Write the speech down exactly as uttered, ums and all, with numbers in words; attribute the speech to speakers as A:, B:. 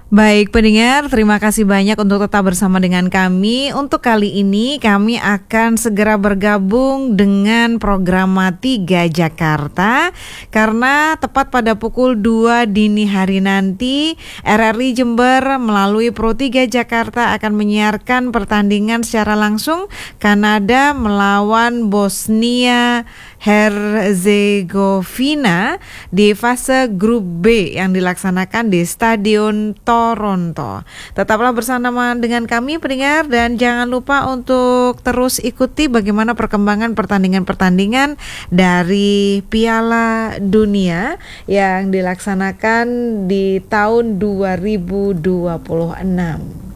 A: Baik pendengar, terima kasih banyak untuk tetap bersama dengan kami. Untuk kali ini kami akan segera bergabung dengan Programa tiga Jakarta, karena tepat pada pukul dua dini hari nanti R R I Jember melalui Pro tiga Jakarta akan menyiarkan pertandingan secara langsung Kanada melawan Bosnia Herzegovina di fase grup B yang dilaksanakan di Stadion Toronto. Tetaplah bersama dengan kami pendengar, dan jangan lupa untuk terus ikuti bagaimana perkembangan pertandingan-pertandingan dari Piala Dunia yang dilaksanakan di tahun dua ribu dua puluh enam.